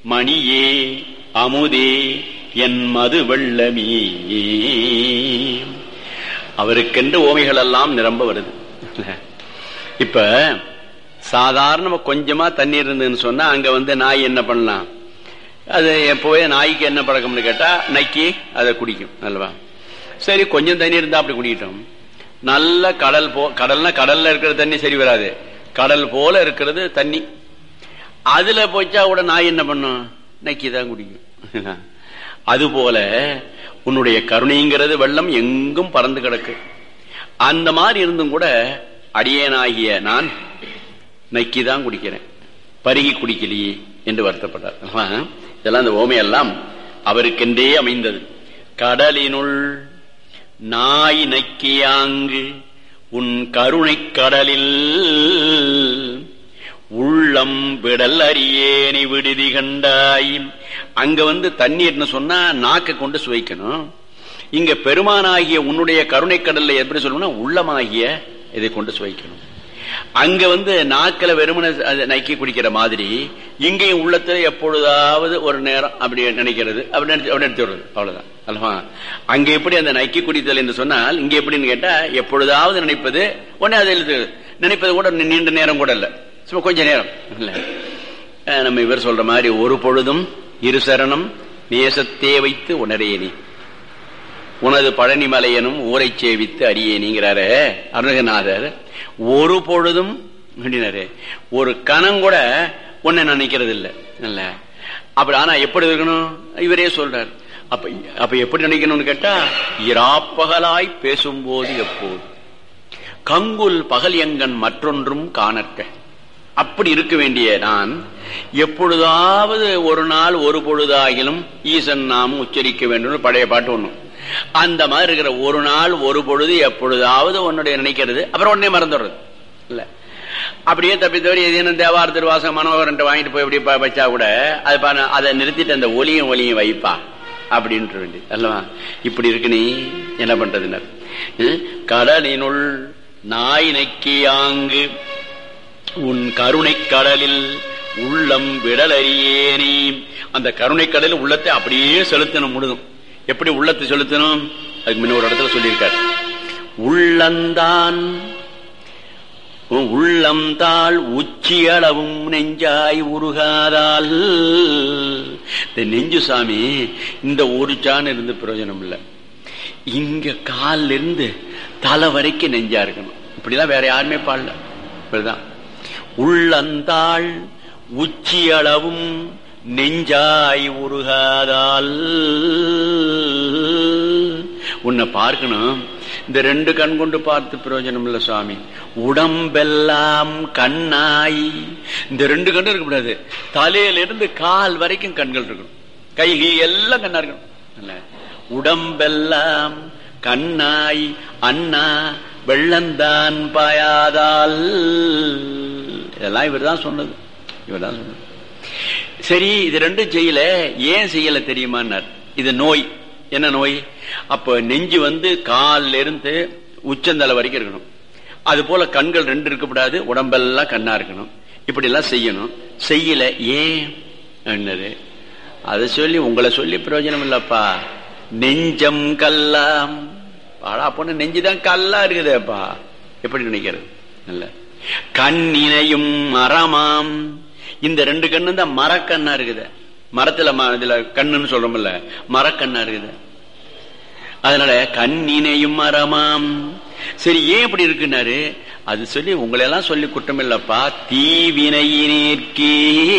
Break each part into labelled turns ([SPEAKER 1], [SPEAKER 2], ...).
[SPEAKER 1] மணியே அமுதே என் மது வெள்ளமே. அவருக்கென்று ஓமைகள் எல்லாம் நிரம்ப வருது. இப்ப சாதாரண கொஞ்சமா தண்ணீர் இருந்ததுன்னு சொன்னா அங்க நாய் என்ன பண்ணலாம்? அது எப்போவே நாய்க்கு என்ன பழக்கம்னு கேட்டா நக்கி அதை குடிக்கும் அல்லவா? சரி, கொஞ்சம் தண்ணி இருந்தா அப்படி குடிக்கிட்டோம். நல்ல கடல்னா கடல்ல இருக்கிற தண்ணி சரி வராது, கடல் போல இருக்கிறது தண்ணி. அதுல போச்சா கூட நாய் என்ன பண்ணும்? நக்கிதான் குடிக்கும். அதுபோல உன்னுடைய கருணைங்கிறது வெள்ளம் எங்கும் பறந்து கிடக்கு. அந்த மாதிரி இருந்தும் கூட அடியேனாகிய நான் நக்கிதான் குடிக்கிறேன், பருகி குடிக்கலையே என்று வருத்தப்பட்டார். இதெல்லாம் இந்த ஓமையெல்லாம் அவருக்கென்றே அமைந்தது. கடலினுள் நாய் நக்கியாங்கு உன் கருணை கடலில் உள்ளம் விடல் அறியேனி விடுதி கண்டாய். அங்க தண்ணீர்னு சொன்னா நாக்க கொண்டு சுவைக்கணும். இங்க பெருமானாகிய உன்னுடைய கருணை கடல்ல எப்படி சொல்லணும்னா உள்ளமாகிய இதை கொண்டு சுவைக்கணும். அங்க நாக்கில வெறுமனை நக்கி குடிக்கிற மாதிரி இங்கேயும் உள்ளத்துல எப்பொழுதாவது ஒரு நேரம் அப்படி நினைக்கிறது, அப்படி எடுத்து விடுறது, அவ்வளவுதான் அல்லவா? அங்க எப்படி அந்த நக்கி குடித்தல் என்று சொன்னால் இங்க எப்படின்னு கேட்டா எப்பொழுதாவது நினைப்பது, உடனே அதை நினைப்பது கூட நீண்ட நேரம் கூட இல்ல, சும்மா கொஞ்ச நேரம் இல்ல. நம்ம இவர் சொல்ற மாதிரி ஒரு பொழுதும் இரு சரணம் நேசத்தே வைத்து உணரேனி உனது பழனிமலையனும் ஊரை சேவித்து அறியேனிங்கிறாரு அருணகிரிநாதர். ஒரு பொழுதும் அப்படின்னாரு, ஒரு கணம் கூட உன்னை நினைக்கிறது இல்ல. அப்படி ஆனா எப்படி இருக்கணும் இவரே சொல்றார். அப்ப எப்படி நினைக்கணும்னு கேட்டா இராப்பகலாய் பேசும்போது எப்போது கங்குல் பகல் எங்கன் மற்றொன்றும் காணற்க. அப்படி இருக்க வேண்டிய நான் எப்பொழுதாவது ஒரு நாள் ஒரு பொழுதாகிலும் ஈசன் நாமும் உச்சரிக்க வேண்டும், பழைய பாட்டு ஒண்ணும். அந்த மாதிரி இருக்கிற ஒரு நாள் ஒரு பொழுது எப்பொழுதாவது உன்னுடைய நினைக்கிறது, அப்புறம் உடனே மறந்துடுறது இல்ல. அப்படியே தப்பி தவறி எதுவும் தேவார திருவாசகம் மனோகரன் வாங்கிட்டு போய் எப்படி வச்சா கூட அதை நிறுத்திட்டு அந்த ஒலியும் வைப்பா அப்படின்ற வேண்டி அல்லவா? இப்படி இருக்கு. நீ என்ன பண்றதுன்னு கடலினுள் நாய் நக்கியாங்கு உன் கருணை கடலில் உள்ளம் விடலறியேனி. அந்த கருணை கடலில் உள்ளத்தை அப்படியே செலுத்தணும் முழுதும். எப்படி உள்ளத்தை செலுத்தணும்? அதுக்கு முன்ன ஒரு இடத்துல சொல்லியிருக்காரு, உள்ளம் தாள் உச்சி அளவும் நெஞ்சாய் உருகாதால். இந்த நெஞ்சு சாமி இந்த ஒரு சான் இருந்து பிரயோஜனம் இல்லை, இங்க காலில் இருந்து தலை வரைக்கும் நெஞ்சா இருக்கணும். இப்படிதான் வேற யாருமே பாடல. இப்படிதான் உள்ளந்தாள் உச்சி அளவும் நெஞ்சாய் உருகாதால். உன்னை பார்க்கணும், இந்த ரெண்டு கண் கொண்டு பார்த்து பிரயோஜனம் இல்ல சுவாமி. உடம்பெல்லாம் கண்ணாய், இந்த ரெண்டு கண்ணு இருக்கக்கூடாது, தலையிலிருந்து கால் வரைக்கும் கண்கள் இருக்கணும், கை எல்லாம் கண்ணா இருக்கணும். உடம்பெல்லாம் கண்ணாய் அண்ணா வெள்ளந்தான் பாயாதால். இதெல்லாம் இவர் தான் சொன்னது. சரி, இது ரெண்டும் செய்யல, ஏன் செய்யல தெரியுமான்னார். இது நோய். என்ன நோய்? அப்ப நெஞ்சு காலில் இருந்து உச்சந்தலை வரைக்கும் இருக்கணும். அது போல கண்கள் ரெண்டு இருக்கக்கூடாது, உடம்பெல்லாம் கண்ணா இருக்கணும். இப்படி எல்லாம் செய்யணும். செய்யல, ஏன் என்னது? அதை சொல்லி உங்களை சொல்லி பிரயோஜனம் இல்லப்பா. நெஞ்சம் கல்லாம் பாடா பொண்ணு, நெஞ்சுதான் கல்லா இருக்குதேப்பா. எப்படி நினைக்கிறது? இல்ல. கண்ணினையும் மரமாம், இந்த ரெண்டு கண்ணு தான் மரக்கண்ணா இருக்குது. மரத்துல இதுல கண்ணுன்னு சொல்றோம்ல, மரக்கண்ணா இருக்குது. அதனால கண்ணினையும் மரமாம். சரி, ஏன் இப்படி இருக்குன்னாரு? அது சொல்லி உங்களை எல்லாம் சொல்லி குற்றம் இல்லப்பா. தீவினையினேற்கே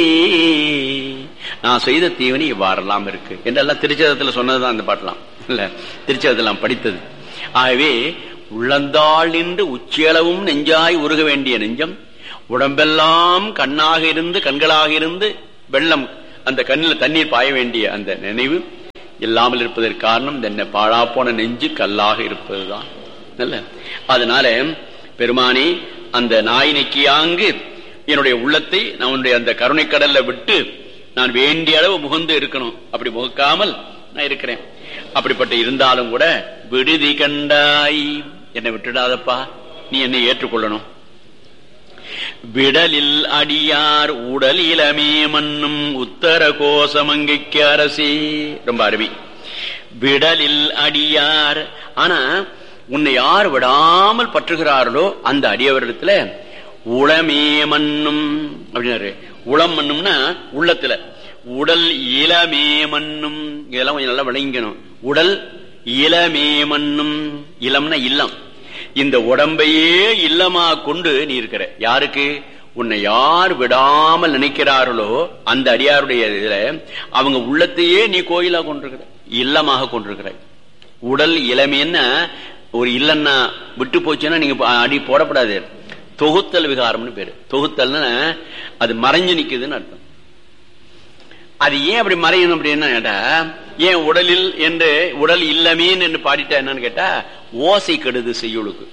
[SPEAKER 1] நான் செய்த தீவினை இவ்வாறெல்லாம் இருக்கு என்றெல்லாம் திருச்சதத்துல சொன்னதுதான் அந்த பாட்டெல்லாம் இல்ல, திருச்சதெல்லாம் படித்தது. ஆகவே உள்ளந்தாள் நின்று உச்சியளவும் நெஞ்சாய் உருக வேண்டிய நெஞ்சம், உடம்பெல்லாம் கண்ணாக இருந்து கண்களாக இருந்து வெள்ளம் அந்த கண்ணில் தண்ணீர் பாய வேண்டிய அந்த நினைவு இல்லாமல் இருப்பதற்கு காரணம் என்ன? பாழா போன நெஞ்சு கல்லாக இருப்பதுதான். நல்ல. அதனால பெருமானே, அந்த நாய் நக்கியாங்கு என்னுடைய உள்ளத்தை நான் அந்த கருணை கடல்ல விட்டு நான் வேண்டிய அளவு முகந்து இருக்கணும். அப்படி முகக்காமல் நான் இருக்கிறேன். அப்படிப்பட்ட இருந்தாலும் கூட விடுதி கண்டாய், என்னை விட்டுடாதப்பா, நீ என்னை ஏற்றுக்கொள்ளணும். விடலில் அடியார் உடல் இளமே மன்னும் உத்தர கோசமங்கைக்கு அரசி. ரொம்ப அருமை. விடலில் அடியார், ஆனா உன்னை யார் விடாமல் பற்றுகிறார்களோ அந்த அடியவரிடத்துல உளமே மன்னும் அப்படின்னாரு. உளம் மன்னும்னா உள்ளத்துல, உடல் இளமே மன்னும், இதெல்லாம் கொஞ்சம் நல்லா விளங்கணும். உடல் இளமே மன்னும், இளம்னா இல்லம், இந்த உடம்பையே இல்லமா கொண்டு நீ இருக்கிற. யாருக்கு? உன்னை யார் விடாமல் நினைக்கிறார்களோ அந்த அடியாருடைய இதுல அவங்க உள்ளத்தையே நீ கோயிலா கொண்டிருக்கிற, இல்லமாக கொண்டிருக்கிற. உடல் இளமைன்னா ஒரு இல்லன்னா விட்டு போச்சுன்னா நீங்க அடி போடப்படாது. தொகுத்தல் விகாரம்னு பேரு. தொகுத்தல்னா அது மறைஞ்சு நிக்குதுன்னு அர்த்தம். அது ஏன் அப்படி மறையணும் அப்படின்னா கேட்டா, ஏன் உடலில் என்று உடல் இல்லமேன்னு என்று பாடிட்டா என்னன்னு கேட்டா, ஓசை கெடுது செய்யுளுக்கு,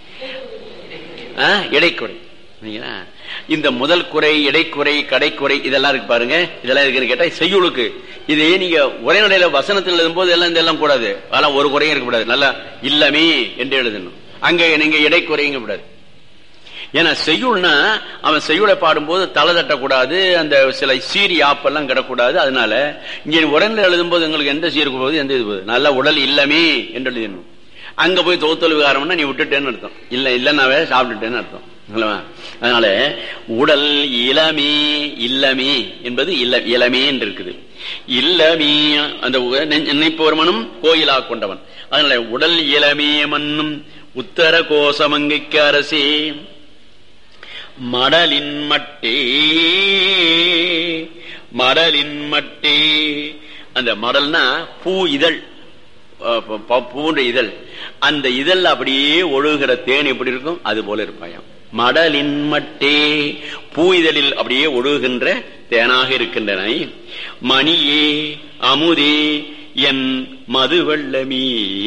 [SPEAKER 1] இடைக்குறை. இந்த முதல் குறை, இடைக்குறை, கடைக்குறை இதெல்லாம் இருக்கு பாருங்க. இதெல்லாம் இருக்குன்னு கேட்டா செய்யுளுக்கு. இது நீங்க உரைநடையில வசனத்தில் எழுதும் போது எல்லாம் இதெல்லாம் கூடாது. அதெல்லாம் ஒரு குறையும் இருக்கக்கூடாது. நல்லா இல்லமே என்று எழுதணும். அங்க நீங்க இடைக்குறைங்க கூடாது. ஏன்னா செய்யுள்னா அவன் செய்யுளை பாடும்போது தலை தட்டக்கூடாது, அந்த சில சீரி ஆப்பெல்லாம் கிடக்கூடாது. அதனால இங்க உரைநிலை எழுதும் போது எங்களுக்கு எந்த சீருக்கு போகுது, எந்த இது போகுது, நல்லா உடல் இல்லமே என்று எழுதணும். அங்க போய் தொகுத்தல் விகாரம்னா நீ விட்டுட்டேன்னு அர்த்தம், இல்ல இல்லன்னாவே சாப்பிட்டுட்டேன்னு அர்த்தம். அதனால உடல் இளமே, இல்லமே என்பது இளமே என்று இருக்குது. இல்லமே அந்த நினைப்பவர் மனம் கோயிலா கொண்டவன். அதனால உடல் இளமே மன்னும் உத்தர கோசமங்கைக்கு அரசே. மடலின் மட்டே, மடலின் மட்டே, அந்த மடல்னா பூ இதழ், பூன்ற இதழ். அந்த இதழ் அப்படியே ஒழுகிற தேன் எப்படி இருக்கும் அது போல இருப்பாயாம். மடலின் மட்டே, பூ இதழில் அப்படியே ஒழுகுகின்ற தேனாக இருக்கின்றன. மணியே அமுதே என் மதுவெள்ளமே,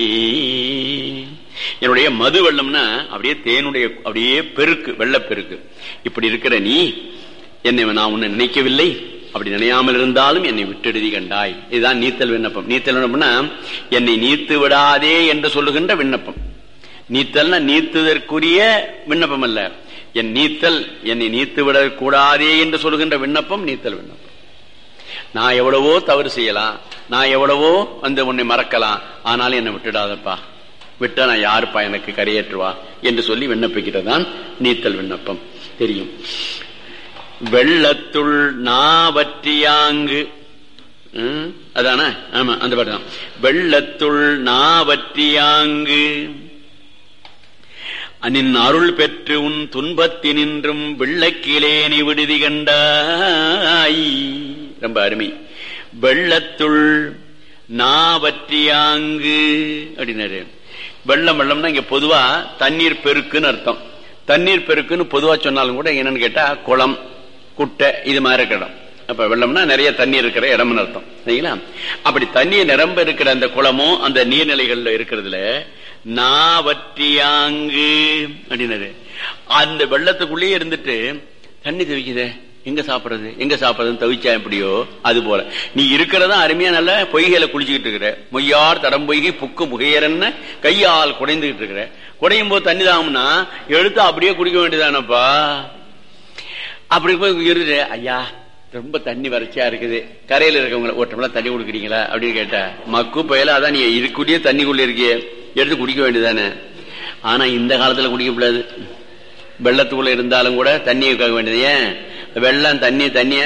[SPEAKER 1] என்னுடைய மது வெள்ளம்னா அப்படியே தேனுடைய அப்படியே பெருக்கு, வெள்ளப்பெருக்கு. இப்படி இருக்கிற நீ என்னை, நான் உன்னை நினைக்கவில்லை, அப்படி நினையாமல் இருந்தாலும் என்னை விட்டெழுதி கண்டாய். இதுதான் நீத்தல் விண்ணப்பம். நீத்தல் விண்ணப்பம்னா என்னை நீத்து விடாதே என்று சொல்லுகின்ற விண்ணப்பம். நீத்தல்னா நீத்துதற்குரிய விண்ணப்பம் அல்ல. என் நீத்தல், என்னை நீத்து விடக்கூடாதே என்று சொல்லுகின்ற விண்ணப்பம் நீத்தல் விண்ணப்பம். நான் எவ்வளவோ தவறு செய்யலாம், நான் எவ்வளவோ உன்னை மறக்கலாம், ஆனாலும் என்னை விட்டுடாதப்பா, விட்டா நான் யாருப்பா எனக்கு கரையேற்றுவா என்று சொல்லி விண்ணப்பிக்கிறதான் நீத்தல் விண்ணப்பம். தெரியும். வெள்ளத்துள் நாவற்றியாங்கு, அதான? ஆமா, அந்த பாட்டு தான். வெள்ளத்துள் நாவற்றியாங்கு நின் அருள் பெற்று உன் துன்பத்தினின்றும் வெள்ளக்கிலேனி விடுதி கண்டாய். ரொம்ப அருமை. வெள்ளத்துள் நாவற்றியாங்கு அப்படின்னாரு. வெள்ளம் வெள்ளம்னா இங்க பொதுவா தண்ணீர் பெருக்குன்னு அர்த்தம். தண்ணீர் பெருக்குன்னு பொதுவா சொன்னாலும் கூட என்னன்னு கேட்டா குளம், குட்டை இது மாதிரி இருக்கிற இடம். அப்ப வெள்ளம்னா நிறைய தண்ணீர் இருக்கிற இடம்னு அர்த்தம். சரிங்களா? அப்படி தண்ணீர் நிரம்ப இருக்கிற அந்த குளமும் அந்த நீர்நிலைகள்ல இருக்கிறதுல நாவற்றியாங்கு அப்படின்னாரு. அந்த வெள்ளத்துக்குள்ளேயே இருந்துட்டு தண்ணி தவிக்குதே, எங்க சாப்பிடுறது எங்க சாப்பிடுறதுன்னு தவிச்சா எப்படியோ அது போல நீ இருக்கிறதா அருமையா நல்ல பொய்கையில குளிச்சுக்கிட்டு இருக்கிற. மொய்யார் தடம் பொய்கை புக்கு முகையரன்னு கையால் குடைந்துகிட்டு இருக்கிற. குடையும் போது தண்ணி தாகும்னா எடுத்து அப்படியே குடிக்க வேண்டியதானப்பா. அப்படி போய் இருந்து, ஐயா ரொம்ப தண்ணி வறட்சியா இருக்குது, கரையில இருக்கவங்களை ஒரு டம்ளர் தண்ணி குடிக்கிறீங்களா அப்படின்னு கேட்டா, மக்கு பயல அதான் நீ இதுக்குள்ளேயே தண்ணிக்குள்ள இருக்கிய, எடுத்து குடிக்க வேண்டியதானே. ஆனா இந்த காலத்துல குடிக்கப்படாது. வெள்ளத்துக்குள்ள இருந்தாலும் கூட தண்ணியை கேட்க வேண்டியது. ஏன் வெள்ளம் தண்ணி தண்ணியா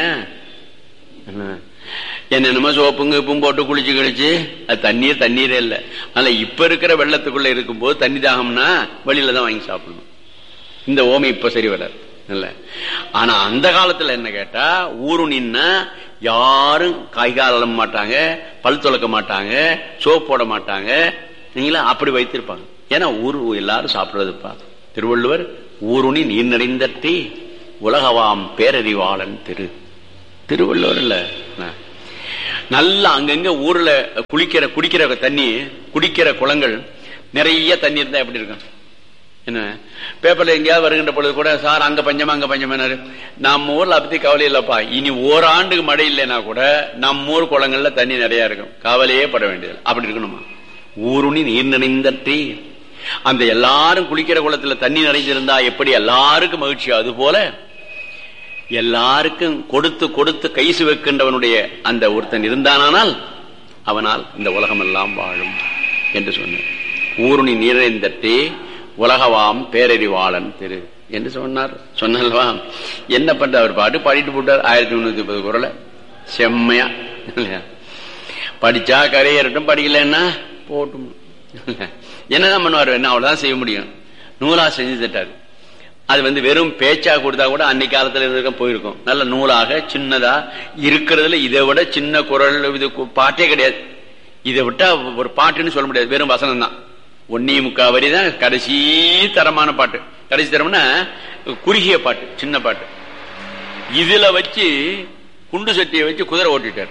[SPEAKER 1] என்னென்னமோ சோப்புங்க உப்பும் போட்டு குளிச்சு கழிச்சு அது தண்ணீர் தண்ணீரே இல்லை. அதனால இப்ப இருக்கிற வெள்ளத்துக்குள்ள இருக்கும் போது தண்ணி தாகம்னா வெளியில தான் வாங்கி சாப்பிடணும். இந்த ஓமை இப்ப சரி வராது. ஆனா அந்த காலத்துல என்ன கேட்டா, ஊரு நின்னா யாரும் கைகால மாட்டாங்க, பல் துளக்க மாட்டாங்க, சோப் போட மாட்டாங்க. நீங்களா அப்படி வைத்திருப்பாங்க. ஏன்னா ஊரு எல்லாரும் சாப்பிடுறதுப்பா. திருவள்ளுவர் ஊருணி நீர் நிறைந்தே உலகவாம் பேரறிவாளன் திருவள்ளுவர் இல்ல. நல்லா அங்கங்க ஊர்ல குடிக்கிற தண்ணி, குடிக்கிற குளங்கள் நிறைய தண்ணி இருந்தா எப்படி இருக்கும்? என்ன பேப்பர்ல எங்கேயாவது வருகின்ற பொழுது கூட, சார் அங்க பஞ்சமா அங்க பஞ்சமானாரு. நம்ம ஊர்ல பத்தி கவலை இல்லப்பா. இனி ஓராண்டுக்கு மழை இல்லைன்னா கூட நம்ம ஊர் குளங்கள்ல தண்ணி நிறைய இருக்கும், கவலையே பட வேண்டியது. அப்படி இருக்கணுமா? ஊருணி நீர் நிறைந்தே, அந்த எல்லாரும் குளிக்கிற குளத்துல தண்ணி நிறைஞ்சிருந்தா எப்படி எல்லாருக்கும் மகிழ்ச்சி, அது போல எல்லாருக்கும் கொடுத்து கொடுத்து கைசு வைக்கின்றவனுடைய அந்த ஒருத்தன் இருந்தானால் அவனால் இந்த உலகம் எல்லாம் வாழும் என்று சொன்னார். ஊருணி நீரைந்தட்டே உலகவாம் பேரறிவாளன் திரு என்று சொன்னார்வா. என்ன பண்ற, அவர் பாட்டு பாடிட்டு போட்டார் 1330 குறளை செம்மையா. படிச்சா கரையேறட்டும், படிக்கலன்னா போட்டும். என்னதான் பண்ணுவார், என்ன அவ்வளவுதான் செய்ய முடியும். நூலா செஞ்சு தட்டாரு. அது வெறும் பேச்சா கொடுத்தா கூட அன்னைக்கு காலத்துல இருக்க போயிருக்கும். நல்ல நூலாக சின்னதா இருக்கிறதுல இதை விட சின்ன குரல் இது பாட்டே கிடையாது. இதை விட்டா ஒரு பாட்டுன்னு சொல்ல முடியாது, வெறும் வசனம் தான். 1.25 வரி தான் கடைசி தரமான பாட்டு. கடைசி தரம்னா குறுகிய பாட்டு, சின்ன பாட்டு. இதுல வச்சு குண்டு சட்டியை வச்சு குதிரை ஓட்டிட்டார்.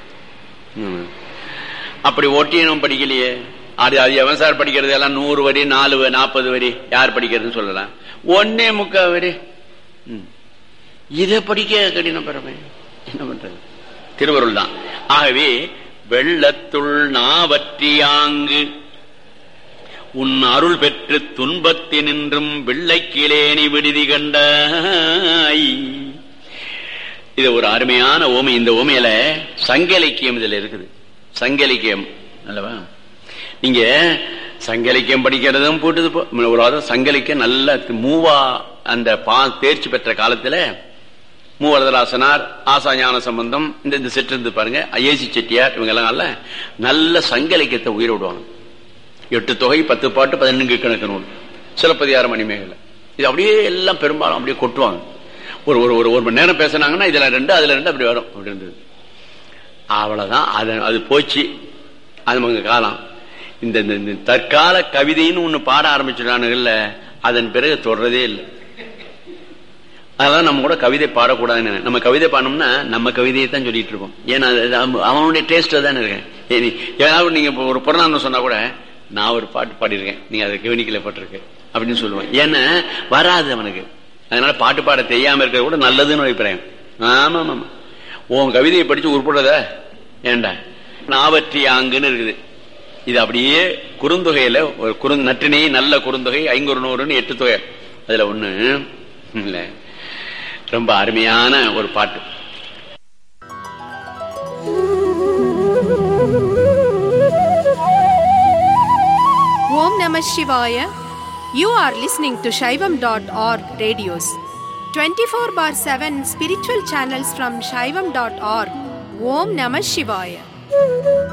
[SPEAKER 1] அப்படி ஓட்டியும் படிக்கலையே. அது எவன் சார் படிக்கிறது? எல்லாம் 100 வரி 40 வரி யார் படிக்கிறதுன்னு சொல்லலாம். 1.25 வரி இதை படிக்க கடினம் பெறமே. என்ன பண்றது? திருவருள் தான். ஆகவே வெள்ளத்துள் நாவற்றியாங்கு உன் அருள் பெற்று துன்பத்தினின்றும் வெள்ளைக்கிலேனி விடுதி கண்டாய். இது ஒரு அருமையான ஓமை. இந்த ஓமையில சங்க இலக்கியம் இதுல இருக்குது. சங்க இலக்கியம் அல்லவா? நீங்க சங்க இலக்கியம் படிக்கிறதும் போட்டு ஒரு சங்க இலக்கியம் நல்ல மூவா அந்த தேர்ச்சி பெற்ற காலத்துல மூவரதராசனார், ஆசா ஞான சம்பந்தம், இந்த செட்டு இருந்து பாருங்க, ஏசி செட்டியார், இவங்க எல்லாம் நல்ல சங்க இலக்கியத்தை உயிர விடுவாங்க. 8 தொகை 10 பாட்டு 11 கணக்கு நூல், சிலப்பதிகாரம், மணிமேகலை, இது அப்படியே எல்லாம் பெரும்பாலும் அப்படியே கொட்டுவாங்க. ஒரு ஒரு ஒரு மணி நேரம் பேசினாங்கன்னா இதுல 2 அதுல 2 அப்படி வரும். அப்படி இருந்தது. அவ்வளவுதான். அது போச்சு. அது நமக்கு காலம். இந்த தற்கால கவிதைன்னு ஒண்ணு பாட ஆரம்பிச்சுட்டானுங்கல்ல, அதன் பிறகு தொடர்றதே இல்லை. அதெல்லாம் நம்ம கூட கவிதை பாடக்கூடாதுன்னு. நம்ம கவிதை பாடணும்னா நம்ம கவிதையை தான் சொல்லிட்டு இருக்கோம். ஏன்னா அவனுடைய டேஸ்ட் தானே இருக்கேன். ஏதாவது நீங்க ஒரு புறநானூறு சொன்னா கூட நான் ஒரு பாட்டு பாடிருக்கேன், நீங்க அதை கவனிக்கல பட்டிருக்கு அப்படின்னு சொல்லுவேன். ஏன்னா வராது அவனுக்கு. அதனால பாட்டு பாட தெரியாம இருக்கிறது கூட நல்லதுன்னு அபிப்பிராயம். ஆமா ஆமா, உன் கவிதையை படிச்சு உருப்படுறத ஏண்டா நாவற்றியாங்குன்னு இருக்குது. இது அப்படியே குறுந்தொகையில ஒரு நற்றினை நல்ல குறுந்தொகை 500 8 தொகை, அதுல ஒண்ணு இல்ல, ரொம்ப அருமையான ஒரு பாட்டு.
[SPEAKER 2] ஓம் நம சிவாய. You are listening to Shaivam.org radios. 24/7 spiritual channels from Shaivam.org. Om Namah Shivaya.